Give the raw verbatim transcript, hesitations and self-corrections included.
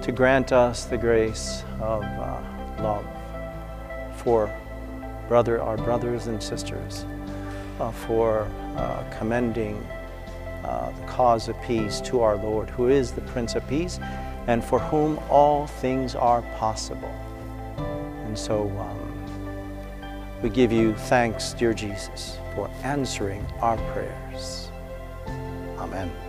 to grant us the grace of uh, love for brother, our brothers and sisters, uh, for uh, commending uh, the cause of peace to our Lord, who is the Prince of Peace, and for whom all things are possible. And so um, we give you thanks, dear Jesus, for answering our prayers. Amen.